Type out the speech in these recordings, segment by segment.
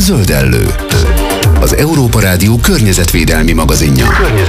Zöldellő. Az Európa Rádió környezetvédelmi magazinja.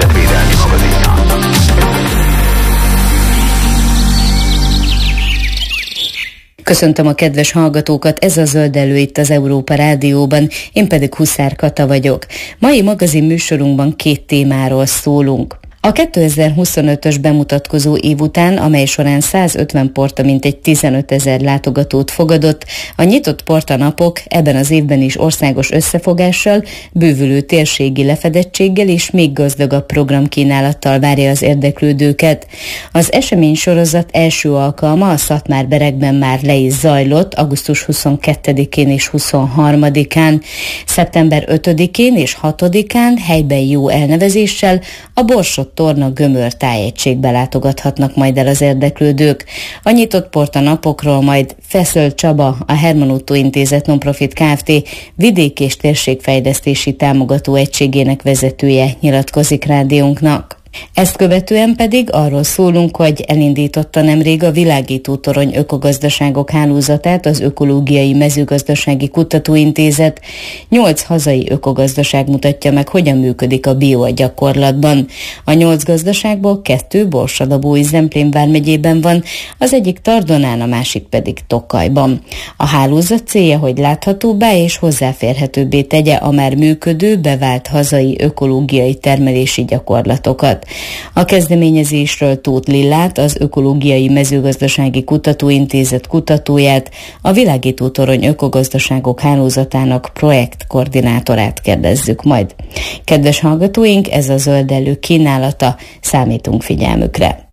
Köszöntöm a kedves hallgatókat, ez a Zöldellő itt az Európa Rádióban, én pedig Huszár Kata vagyok. Mai magazin műsorunkban 2 témáról szólunk. A 2025-ös bemutatkozó év után, amely során 150 porta mintegy 15 000 látogatót fogadott, a nyitott portanapok ebben az évben is országos összefogással, bővülő térségi lefedettséggel és még gazdagabb programkínálattal várja az érdeklődőket. Az eseménysorozat első alkalma a Szatmár-Berekben már le is zajlott, augusztus 22-én és 23-án. Szeptember 5-én és 6-án helyben jó elnevezéssel a Borsod Torna Gömör tájegységbe látogathatnak majd el az érdeklődők. A nyitott portanapokról majd Feszöl Csaba, a Herman Otto Intézet Nonprofit Kft. Vidék- és térségfejlesztési támogató egységének vezetője nyilatkozik rádiónknak. Ezt követően pedig arról szólunk, hogy elindította nemrég a Világító Torony ökogazdaságok hálózatát az Ökológiai Mezőgazdasági Kutatóintézet. 8 hazai ökogazdaság mutatja meg, hogyan működik a bio a gyakorlatban. A 8 gazdaságból 2 Borsod-Abaúj-Zemplén vármegyében van, az egyik Tardonán, a másik pedig Tokajban. A hálózat célja, hogy láthatóbbá és hozzáférhetőbbé tegye a már működő, bevált hazai ökológiai termelési gyakorlatokat. A kezdeményezésről Tóth Lillát, az Ökológiai Mezőgazdasági Kutatóintézet kutatóját, a Világító Torony ökogazdaságok hálózatának projektkoordinátorát kérdezzük majd. Kedves hallgatóink, ez a Zöldellő kínálata, számítunk figyelmükre.